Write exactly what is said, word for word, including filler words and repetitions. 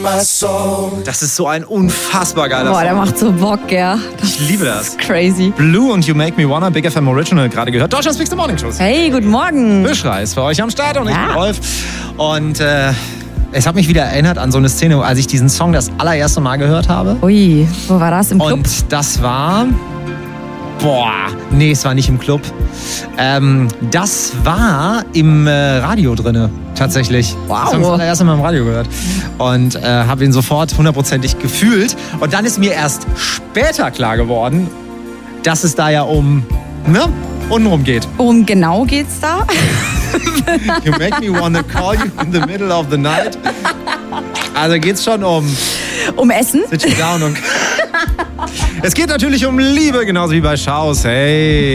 Das ist so ein unfassbar geiler Boah, Song. der macht so Bock, ja. Das Ich liebe das. ist crazy. Blue und You Make Me Wanna, Big F M Original, gerade gehört. Deutschlands Big Morning Show. Hey, guten Morgen. Mischrei ist für euch am Start und ich Ja. bin Rolf. Und äh, es hat mich wieder erinnert an so eine Szene, als ich diesen Song das allererste Mal gehört habe. Ui, wo war das? Im Club? Und das war... Boah, nee, es war nicht im Club. Ähm, das war im äh, Radio drinne, tatsächlich. Wow. Das habe ich das allererste Mal im Radio gehört. Und äh, habe ihn sofort hundertprozentig gefühlt. Und dann ist mir erst später klar geworden, dass es da ja um, ne, untenrum geht. Worum genau geht's da? You make me wanna call you in the middle of the night. Also geht's schon um... Um Essen? Sit you down und... Es geht natürlich um Liebe, genauso wie bei Schaus. Hey.